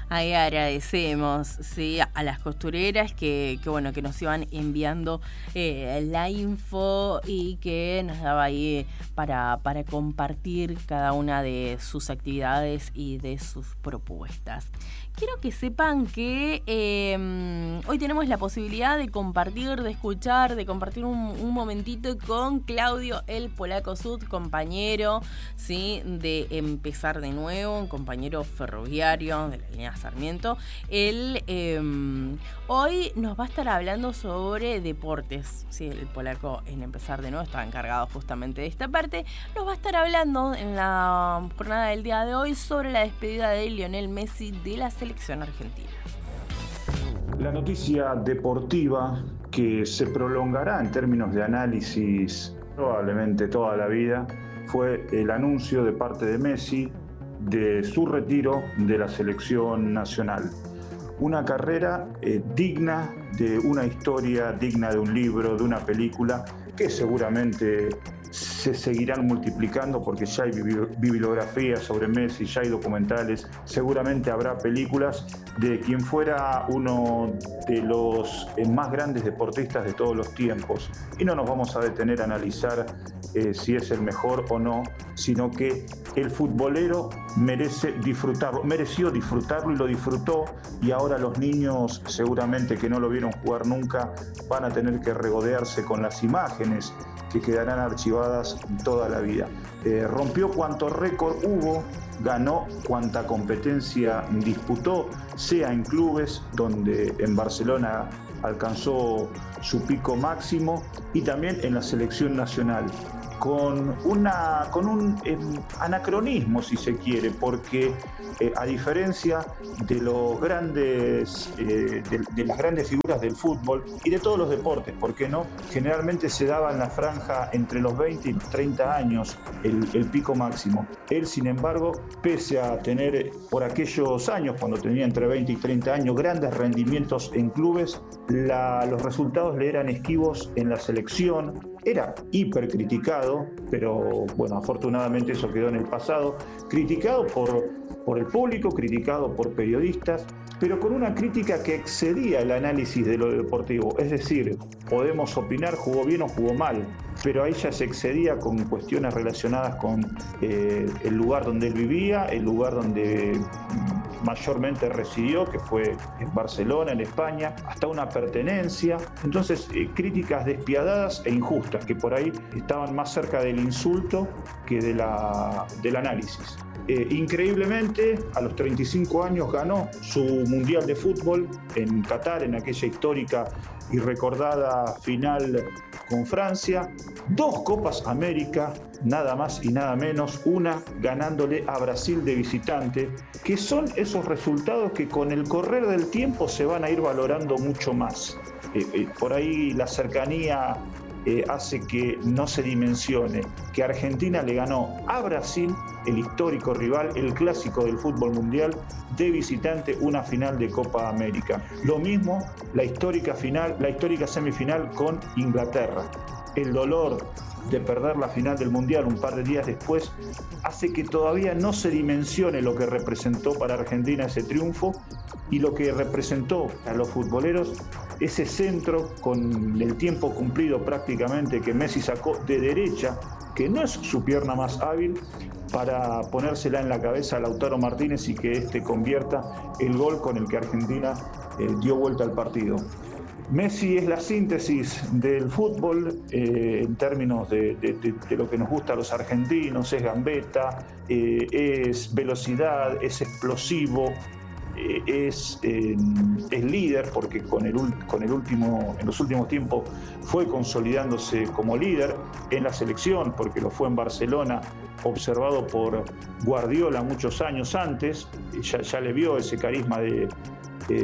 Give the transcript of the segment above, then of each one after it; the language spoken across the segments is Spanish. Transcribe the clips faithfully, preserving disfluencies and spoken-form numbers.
Ahí agradecemos, sí, a las costureras que, que bueno, que nos iban enviando eh, la info y que nos daba ahí para, para compartir cada una de sus actividades y de sus propuestas. Quiero que sepan que eh, hoy tenemos la posibilidad de compartir, de escuchar, de compartir un, un momentito con Claudio El Polaco Sud, compañero, ¿sí?, de Empezar de Nuevo, un compañero ferroviario de la línea Sarmiento. Él eh, hoy nos va a estar hablando sobre deportes, ¿sí? El Polaco en Empezar de Nuevo estaba encargado justamente de esta parte. Nos va a estar hablando en la jornada del día de hoy sobre la despedida de Lionel Messi de la selección argentina. La noticia deportiva que se prolongará en términos de análisis probablemente toda la vida fue el anuncio de parte de Messi de su retiro de la selección nacional. Una carrera eh, digna de una historia, digna de un libro, de una película, que seguramente se seguirán multiplicando porque ya hay bibliografías sobre Messi, ya hay documentales, seguramente habrá películas de quien fuera uno de los más grandes deportistas de todos los tiempos. Y no nos vamos a detener a analizar eh, si es el mejor o no, sino que el futbolero merece disfrutarlo, mereció disfrutarlo y lo disfrutó, y ahora los niños seguramente que no lo vieron jugar nunca van a tener que regodearse con las imágenes que quedarán archivadas toda la vida. Eh, rompió cuanto récord hubo, ganó cuanta competencia disputó, sea en clubes, donde en Barcelona alcanzó su pico máximo, y también en la selección nacional, con, una, con un eh, anacronismo, si se quiere, porque eh, a diferencia de, los grandes, eh, de, de las grandes figuras del fútbol y de todos los deportes, ¿por qué no? Generalmente se daba en la franja entre los veinte y los treinta años el, el pico máximo. Él, sin embargo, pese a tener por aquellos años, cuando tenía entre veinte y treinta años, grandes rendimientos en clubes, la, los resultados le eran esquivos en la selección. Era hipercriticado, pero bueno, afortunadamente eso quedó en el pasado, criticado por, por el público, criticado por periodistas, pero con una crítica que excedía el análisis de lo deportivo. Es decir, podemos opinar jugó bien o jugó mal, pero ahí ya se excedía con cuestiones relacionadas con eh, el lugar donde él vivía, el lugar donde mayormente residió, que fue en Barcelona, en España, hasta una pertenencia. Entonces, eh, críticas despiadadas e injustas, que por ahí estaban más cerca del insulto que de la, del análisis. Eh, increíblemente, a los treinta y cinco años ganó su Mundial de Fútbol en Qatar, en aquella histórica y recordada final con Francia, dos Copas América, nada más y nada menos, una ganándole a Brasil de visitante, que son esos resultados que con el correr del tiempo se van a ir valorando mucho más. Eh, eh, por ahí la cercanía eh, hace que no se dimensione que Argentina le ganó a Brasil, el histórico rival, el clásico del fútbol mundial, de visitante, una final de Copa América. Lo mismo la histórica final, la histórica semifinal con Inglaterra. El dolor de perder la final del Mundial un par de días después hace que todavía no se dimensione lo que representó para Argentina ese triunfo y lo que representó a los futboleros ese centro con el tiempo cumplido prácticamente que Messi sacó de derecha, que no es su pierna más hábil, para ponérsela en la cabeza a Lautaro Martínez y que este convierta el gol con el que Argentina eh, dio vuelta al partido. Messi es la síntesis del fútbol eh, en términos de, de, de, de lo que nos gusta a los argentinos, es gambeta, eh, es velocidad, es explosivo, eh, es, eh, es líder, porque con el, con el último, en los últimos tiempos fue consolidándose como líder en la selección, porque lo fue en Barcelona, observado por Guardiola muchos años antes, ya, ya le vio ese carisma de, de,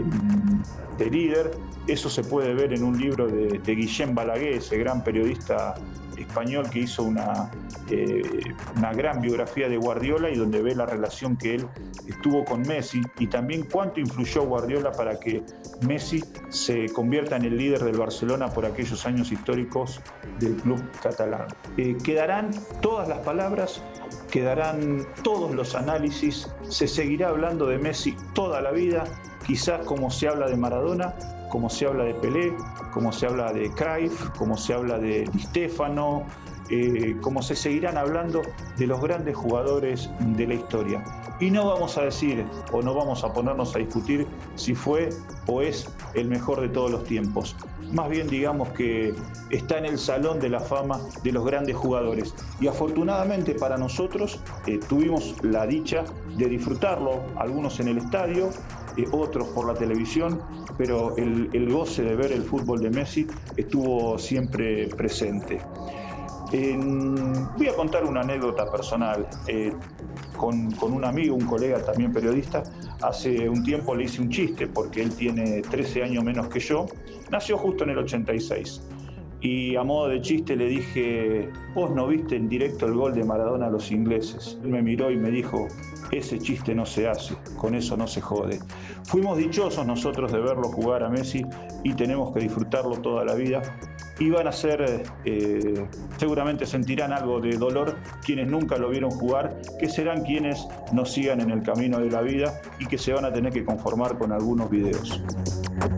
de líder. Eso se puede ver en un libro de, de Guillem Balaguer, ese gran periodista español que hizo una, eh, una gran biografía de Guardiola y donde ve la relación que él tuvo con Messi y también cuánto influyó Guardiola para que Messi se convierta en el líder del Barcelona por aquellos años históricos del club catalán. Eh, quedarán todas las palabras quedarán todos los análisis, se seguirá hablando de Messi toda la vida, quizás como se habla de Maradona, como se habla de Pelé, como se habla de Cruyff, como se habla de Di Stéfano, eh, como se seguirán hablando de los grandes jugadores de la historia. Y no vamos a decir o no vamos a ponernos a discutir si fue o es el mejor de todos los tiempos. Más bien digamos que está en el salón de la fama de los grandes jugadores. Y afortunadamente para nosotros eh, tuvimos la dicha de disfrutarlo, algunos en el estadio, eh, otros por la televisión, pero el, el goce de ver el fútbol de Messi estuvo siempre presente. En, voy a contar una anécdota personal. Eh, con, con un amigo, un colega también periodista, hace un tiempo le hice un chiste porque él tiene trece años menos que yo, nació justo en el ochenta y seis. Y a modo de chiste le dije, vos no viste en directo el gol de Maradona a los ingleses. Él me miró y me dijo, ese chiste no se hace, con eso no se jode. Fuimos dichosos nosotros de verlo jugar a Messi y tenemos que disfrutarlo toda la vida. Y van a ser, eh, seguramente sentirán algo de dolor quienes nunca lo vieron jugar, que serán quienes nos sigan en el camino de la vida y que se van a tener que conformar con algunos videos.